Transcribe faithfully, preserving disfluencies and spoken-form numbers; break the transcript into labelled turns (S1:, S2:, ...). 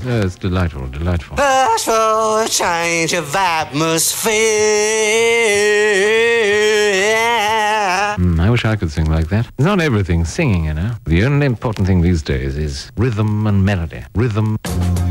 S1: yes, oh, it's delightful, delightful.
S2: Ask for a change of atmosphere.
S1: Mm, I wish I could sing like that. Not everything's singing, you know. The only important thing these days is rhythm and melody. Rhythm...